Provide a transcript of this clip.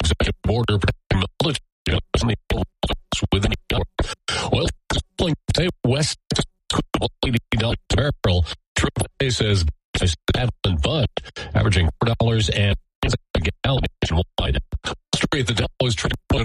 executive order protecting military on the within the hour. Oil is pulling today west $80 a barrel. AAA says haven't budged, averaging $4 and a gallon nationwide. Australia, the Dow is trading